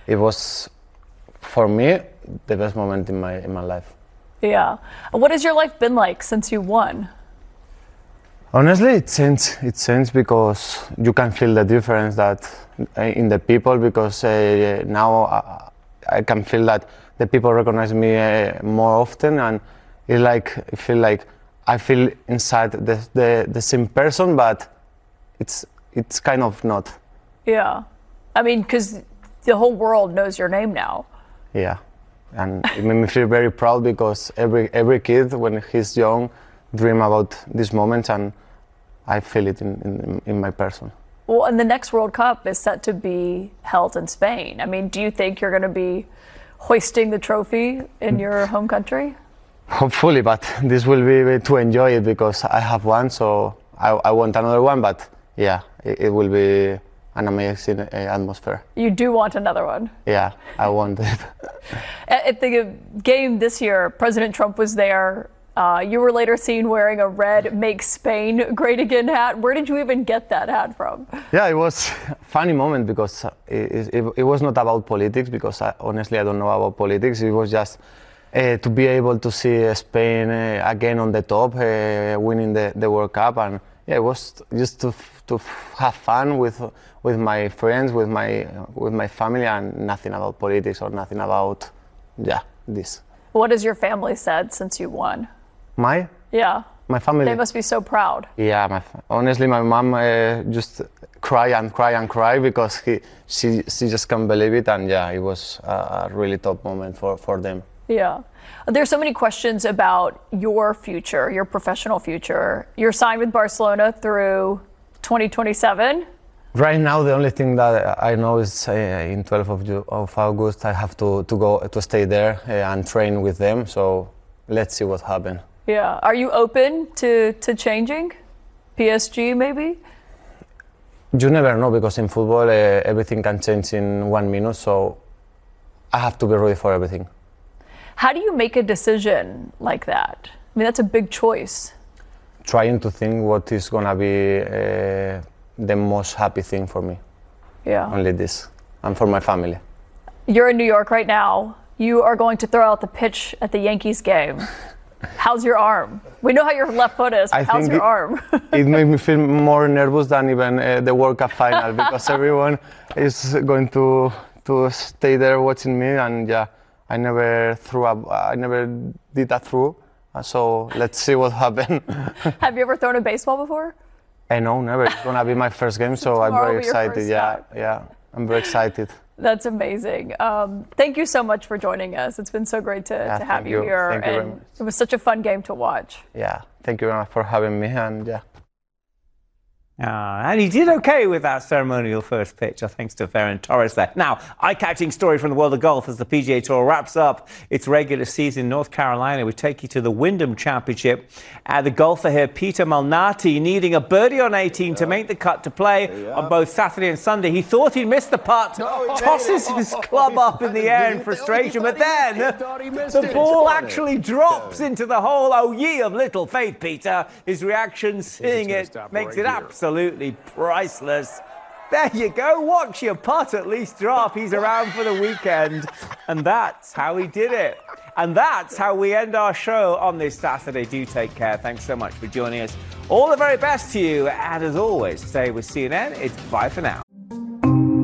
it was, for me, the best moment in my life. Yeah. What has your life been like since you won? Honestly, it changed. It changed because you can feel the difference that in the people. Because now I can feel that the people recognize me more often, and it's like I feel inside the same person, but it's kind of not. Yeah, I mean, because the whole world knows your name now. Yeah, and it made me feel very proud because every kid when he's young dream about this moment, and I feel it in my person. Well, and the next World Cup is set to be held in Spain. I mean, do you think you're going to be hoisting the trophy in your home country? Hopefully, but this will be to enjoy it because I have one, so I want another one. But yeah, it will be an amazing atmosphere. You do want another one? Yeah, I want it. At the game this year, President Trump was there. You were later seen wearing a red "Make Spain Great Again" hat. Where did you even get that hat from? Yeah, it was a funny moment because it was not about politics, because honestly I don't know about politics. It was just to be able to see Spain again on the top, winning the World Cup, and yeah, it was just to have fun with my friends, with my family, and nothing about politics or nothing about this. What has your family said since you won? My family. They must be so proud. Yeah, honestly, my mom just cry and cry and cry because she just can't believe it, and yeah, it was a really top moment for them. Yeah, there's so many questions about your future, your professional future. You're signed with Barcelona through 2027. Right now, the only thing that I know is in 12th of August I have to go to stay there and train with them. So let's see what happens. Yeah. Are you open to changing? PSG maybe? You never know, because in football everything can change in 1 minute, so I have to be ready for everything. How do you make a decision like that? I mean, that's a big choice. Trying to think what is going to be the most happy thing for me. Yeah. Only this. And for my family. You're in New York right now. You are going to throw out the pitch at the Yankees game. How's your arm? We know how your left foot is, but how's your arm? It made me feel more nervous than even the World Cup final, because everyone is going to stay there watching me, and yeah, I never did that through. So let's see what happens. Have you ever thrown a baseball before? No, never. It's gonna be my first game, so I'm very excited. Yeah, I'm very excited. That's amazing. Thank you so much for joining us. It's been so great to have you here. Thank you very much. It was such a fun game to watch. Yeah, thank you very much for having me, and yeah. And he did okay with that ceremonial first pitch, thanks to Ferran Torres there. Now, eye-catching story from the world of golf as the PGA Tour wraps up its regular season in North Carolina. We take you to the Wyndham Championship. The golfer here, Peter Malnati, needing a birdie on 18 to make the cut to play on both Saturday and Sunday. He thought he'd missed the putt, tosses his club up in the air in frustration, but then the ball actually drops into the hole. Oh, ye of little faith, Peter. His reaction, seeing it, makes it absolutely priceless. There you go. Watch your putt at least drop. He's around for the weekend. And that's how he did it. And that's how we end our show on this Saturday. Do take care. Thanks so much for joining us. All the very best to you. And as always, stay with CNN. It's bye for now.